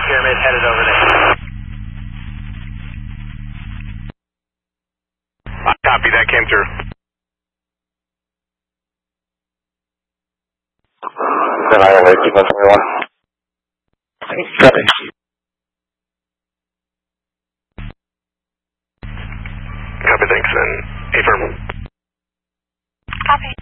Pyramid headed over there. Copy, that came through. Then I will keep us everyone. Copy. Copy, thanks, and affirm. Copy.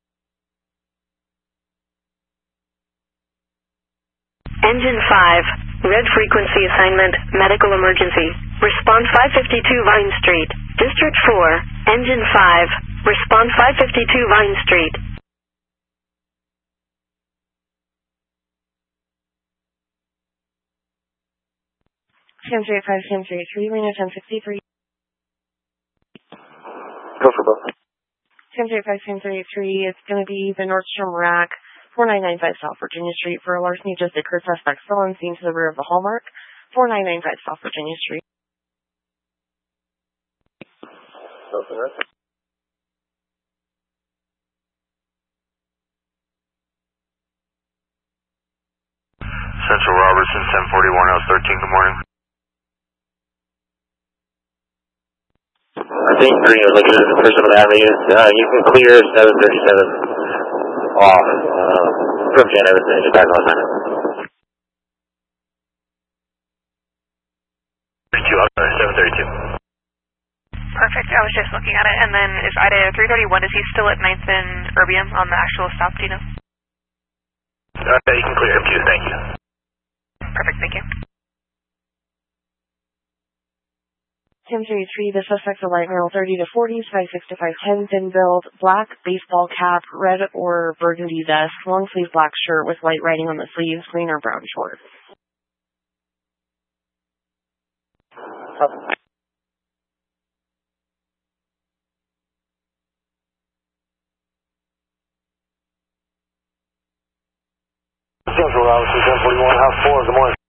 Engine 5, red frequency assignment, medical emergency. Response 552 Vine Street. District 4, Engine 5, response 552 Vine Street. Sam 385, Sam 383, Reno 1063. Go for both. Sam 385, Sam 383, it's going to be the Nordstrom Rack, 4995 South Virginia Street. For a larceny just occurred, suspect still unseen to the rear of the Hallmark, 4995 South Virginia Street. Central Robertson, 1041 House 13, good morning. I think Green are looking at the person of Avenue. You can clear 737 off from Jan Everson and back on time. 732. Perfect. I was just looking at it. And then is Ida 331, is he still at 9th and Erbium on the actual stop, do you know? You can clear him too, thank you. Perfect, thank you. Sam 383, the suspect's a light male, 30 to 40s, 5'6" to 5'10", thin build, black baseball cap, red or burgundy vest, long sleeve black shirt with white writing on the sleeves, green or brown shorts. Central Robertson, 1041 House 4, good morning.